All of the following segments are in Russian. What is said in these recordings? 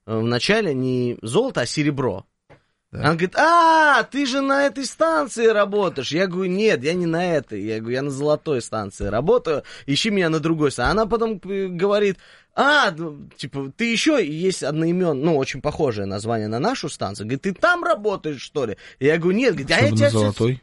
вначале не золото, а серебро. Да. Она говорит, ты же на этой станции работаешь. Я говорю, нет, я не на этой. Я говорю, я на золотой станции работаю, ищи меня на другой станции. Она потом говорит, типа, ты еще есть одноименное, очень похожее название на нашу станцию. Говорит, ты там работаешь, что ли? Я говорю, нет. Говорит, почему на золотой?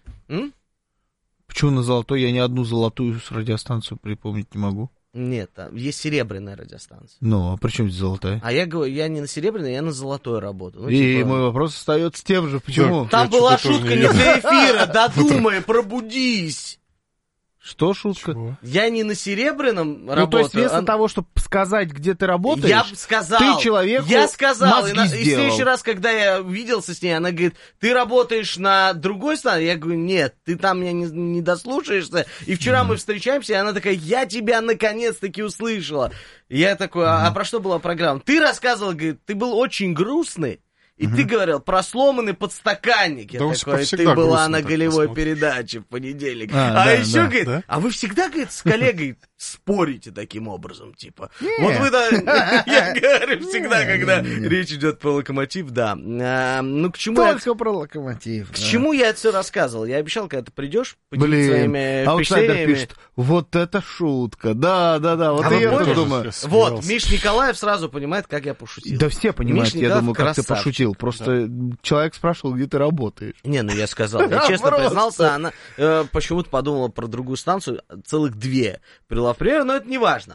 Почему на золотой? Я ни одну золотую радиостанцию припомнить не могу. Нет, есть серебряная радиостанция. Ну, а при чем здесь золотая? А я говорю, я не на серебряной, я на золотой работаю. И мой вопрос остается тем же, почему? Там была шутка не для эфира, додумай, пробудись. Что шутка? Чего? Я не на серебряном работаю. То есть вместо того, чтобы сказать, где ты работаешь, я сказал, ты человеку я сказал, мозги и в сделал. следующий раз, когда я виделся с ней, она говорит, ты работаешь на другой станции? Я говорю, нет, ты там меня не дослушаешься. И вчера мы встречаемся, и она такая, я тебя наконец-таки услышала. И я такой, про что была программа? Ты рассказывал, говорит, ты был очень грустный. И ты говорил про сломанный подстаканник. Я такой, ты была на голевой передаче в понедельник. Еще, говорит, вы всегда, говорит, с коллегой спорите таким образом, типа. Вот вы, я говорю, всегда, когда речь идет про Локомотив, да. Ну, к чему только про Локомотив. К чему я это все рассказывал? Я обещал, когда ты придешь, поделиться своими аутсайдер впечатлениями. пишет, вот это шутка, да, вот и я тоже думаю. Вот, Миш Николаев сразу понимает, как я пошутил. Да все понимают, я думаю, как ты пошутил. Просто человек спрашивал, где ты работаешь. Не, я сказал, я честно признался, она почему-то подумала про другую станцию, целых 2 привела в пример, но это не важно.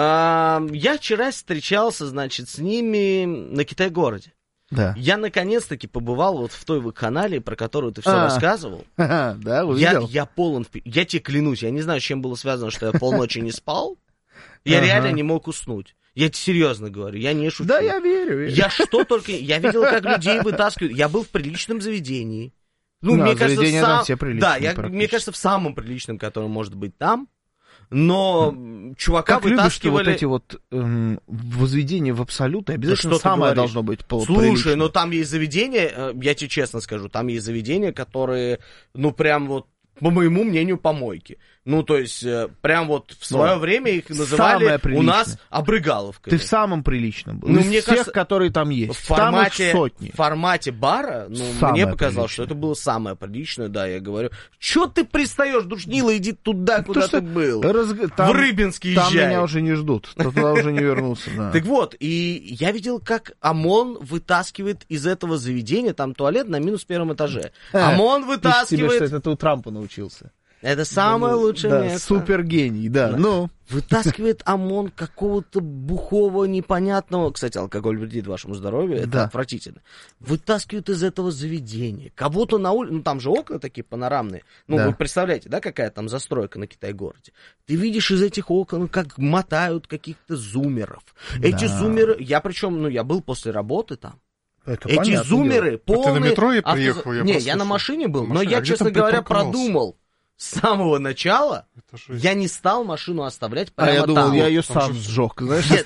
Я вчера встречался, значит, с ними на Китай-городе. Да. Я наконец-таки побывал вот в той веб-канале, про которую ты все рассказывал. Да, увидел. Я полон... Я тебе клянусь, я не знаю, с чем было связано, что я полночи не спал. Я реально не мог уснуть. Я тебе серьезно говорю, я не шучу. Да, я верю. Я видел, как людей вытаскивают. Я был в приличном заведении. Мне кажется, мне кажется, в самом приличном, которое может быть там. Но чувака как вытаскивали... Любишь ты вот эти возведения в абсолютно, обязательно самое должно быть Слушай, но там есть заведения, я тебе честно скажу, там есть заведения, которые, прям вот, по моему мнению, помойки. То есть, прям вот в свое время их называли у нас обрыгаловкой. Ты в самом приличном был. Из всех, кажется, которые там есть. Там их сотни. В формате бара, мне показалось, что это было самое приличное, да, я говорю. Чё ты пристаешь, душнила, иди туда, куда ты был. В Рыбинск езжай. Там меня уже не ждут, туда уже не вернуться. Так вот, и я видел, как ОМОН вытаскивает из этого заведения, там туалет на -1 этаже. ОМОн вытаскивает... Это ты у Трампа научился. Это самое лучшее место. Супергений, да. Вытаскивает ОМОН какого-то бухого, непонятного... Кстати, алкоголь вредит вашему здоровью, это отвратительно. Вытаскивают из этого заведения. Кого-то на улице... там же окна такие панорамные. Вы представляете, да, какая там застройка на Китай-городе? Ты видишь из этих окон, как мотают каких-то зумеров. Эти зумеры... Я был после работы там. Эти зумеры полные... Ты на метро приехал? Я на машине был, но я, честно говоря, продумал. С самого начала я не стал машину оставлять прямо я думал, там. я ее сам сжег. Знаешь, нет,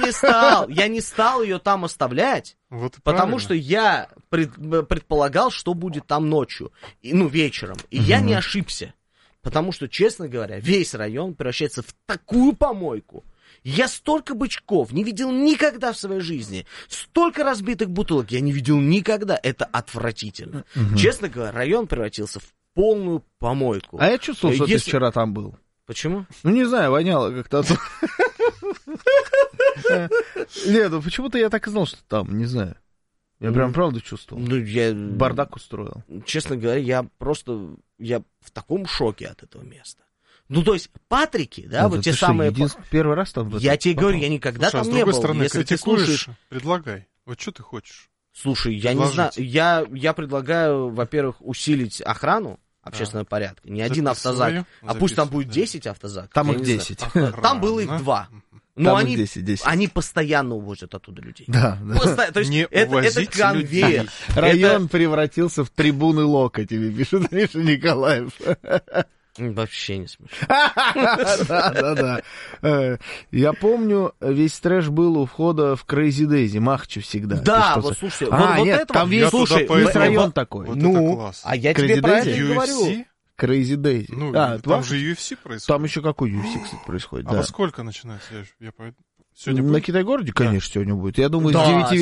я не стал ее там оставлять, потому что я предполагал, что будет там ночью, вечером. И я не ошибся, потому что, честно говоря, весь район превращается в такую помойку. Я столько бычков не видел никогда в своей жизни. Столько разбитых бутылок я не видел никогда. Это отвратительно. Честно говоря, район превратился в полную помойку. А я чувствовал, что ты вчера там был. Почему? Не знаю, воняло как-то. Нет, почему-то я так и знал, что там, не знаю. Я прям правда чувствовал. Я бардак устроил. Честно говоря, я в таком шоке от этого места. То есть Патрики, да, вот те самые... Первый раз там... Я тебе говорю, я никогда там не был. С другой стороны, если ты слушаешь... предлагай. Вот что ты хочешь? Слушай, я не знаю, я предлагаю, во-первых, усилить охрану общественного порядка. Не один автозак, пусть там будет 10 автозак. Там их 10. Там было их 2. Но они постоянно увозят оттуда людей. Да. То есть это конвейер. Район превратился в трибуны Локотеви, пишет Миша Николаев. Вообще не смешно. Да. Я помню, весь трэш был у входа в Crazy Daisy, Махачи всегда. Да, вот слушай, нет, там весь район такой. А я тебе про это и говорю. Crazy Daisy. Там же UFC происходит. Там еще какой UFC, кстати, происходит. А во сколько начинается? На Китай-городе, конечно, сегодня будет. Я думаю, с 9